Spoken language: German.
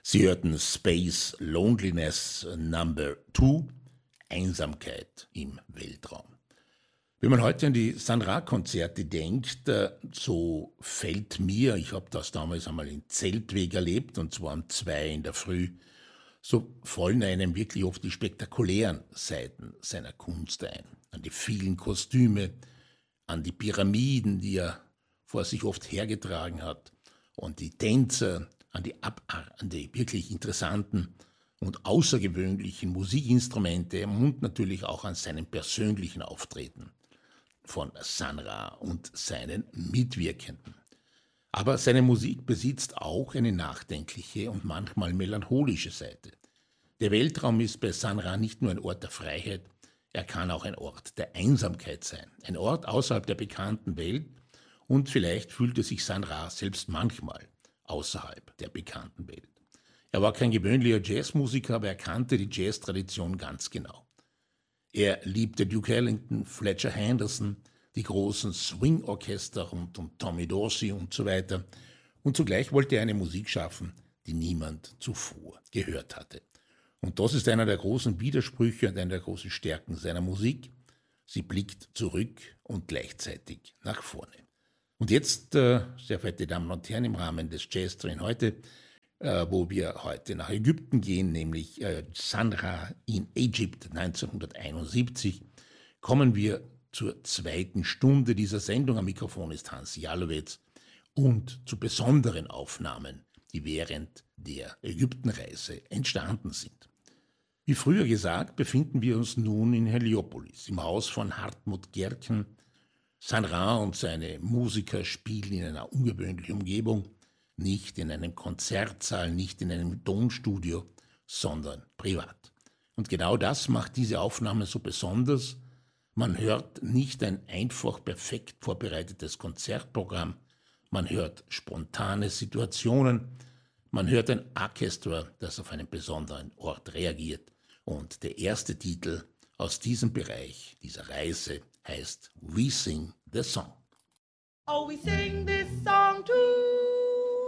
Sie hörten Space Loneliness Number 2, Einsamkeit im Weltraum. Wenn man heute an die Sun Ra-Konzerte denkt, so fällt mir, ich habe das damals einmal in Zeltweg erlebt, und zwar um 2 in der Früh, so fallen einem wirklich oft die spektakulären Seiten seiner Kunst ein. An die vielen Kostüme, an die Pyramiden, die er vor sich oft hergetragen hat, und die Tänzer, an die wirklich interessanten und außergewöhnlichen Musikinstrumente und natürlich auch an seinem persönlichen Auftreten von Sun Ra und seinen Mitwirkenden. Aber seine Musik besitzt auch eine nachdenkliche und manchmal melancholische Seite. Der Weltraum ist bei Sun Ra nicht nur ein Ort der Freiheit, er kann auch ein Ort der Einsamkeit sein. Ein Ort außerhalb der bekannten Welt, und vielleicht fühlte sich Sun Ra selbst manchmal außerhalb der bekannten Welt. Er war kein gewöhnlicher Jazzmusiker, aber er kannte die Jazztradition ganz genau. Er liebte Duke Ellington, Fletcher Henderson, die großen Swing-Orchester rund um Tommy Dorsey und so weiter. Und zugleich wollte er eine Musik schaffen, die niemand zuvor gehört hatte. Und das ist einer der großen Widersprüche und einer der großen Stärken seiner Musik. Sie blickt zurück und gleichzeitig nach vorne. Und jetzt, sehr verehrte Damen und Herren, im Rahmen des Jazz Train heute, wo wir heute nach Ägypten gehen, nämlich Sun Ra in Egypt 1971, kommen wir zur zweiten Stunde dieser Sendung. Am Mikrofon ist Hans Jalowitz und zu besonderen Aufnahmen, die während der Ägyptenreise entstanden sind. Wie früher gesagt, befinden wir uns nun in Heliopolis, im Haus von Hartmut Gerken. Sun Ra und seine Musiker spielen in einer ungewöhnlichen Umgebung, nicht in einem Konzertsaal, nicht in einem Tonstudio, sondern privat. Und genau das macht diese Aufnahme so besonders. Man hört nicht ein einfach perfekt vorbereitetes Konzertprogramm, man hört spontane Situationen, man hört ein Orchester, das auf einen besonderen Ort reagiert. Und der erste Titel aus diesem Bereich, dieser Reise, heißt We Sing the Song. Oh, we sing this song too.